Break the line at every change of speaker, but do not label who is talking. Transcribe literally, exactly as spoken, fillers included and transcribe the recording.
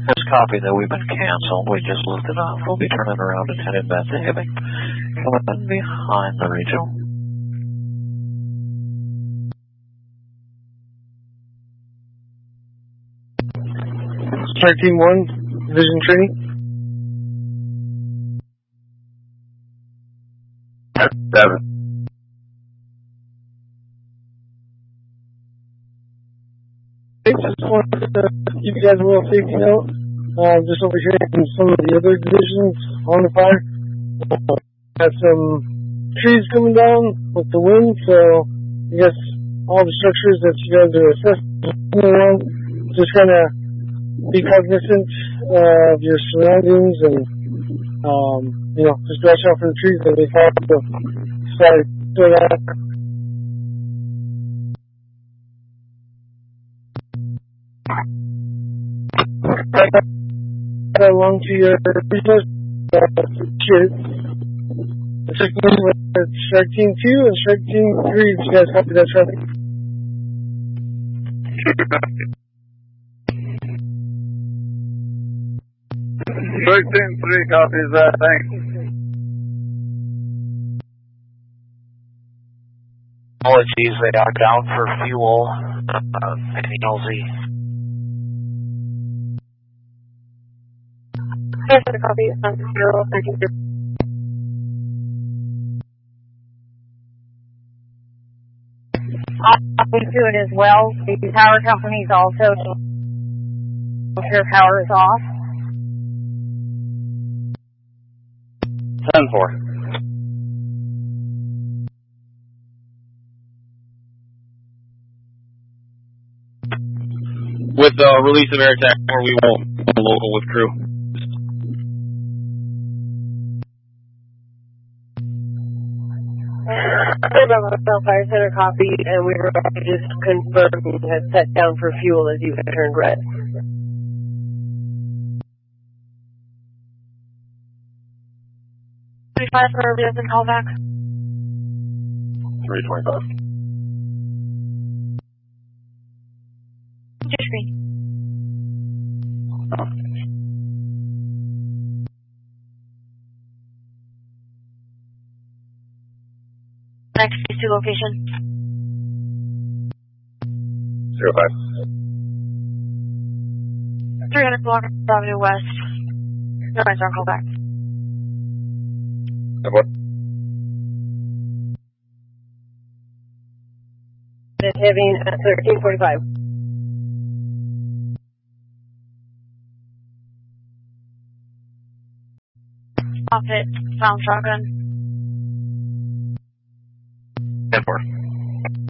This copy that we've been canceled, we just looked it up. We'll be turning around and headed back to Hibbing. Coming behind the regional.
Strike Team one, Division Training.
Seven.
Just wanted to give you guys a little safety note. Uh, just over here in some of the other divisions on the fire. Uh, got some trees coming down with the wind, so I guess all the structures that you guys are assessing around, just kind of be cognizant of your surroundings and, um, you know, just watch out for the trees that they fall. So, sorry for that. Along to your resource uh, kids. Checking with Strike Team two and Strike Team three. Did you guys copy that traffic?
Strike Team three copies that, thanks.
Apologies, they are down for fuel. Uh, N L Z.
Here's the copy on zero thirty-three. I'll be to it as well. The power companies also make sure power is off.
ten four. With the uh, release of air attack, or we won't go local with crew.
Fire Center copy, and we were just confirming had set down for fuel as you had turned red.
twenty-five for a resident callback.
three twenty-five.
Your screen.
Oh.
Next is to location.
Zero five.
three hundred block Avenue West. No, I don't call back.
What?
It's heavy at thirteen forty-five.
Off it. Found shotgun.
ten four.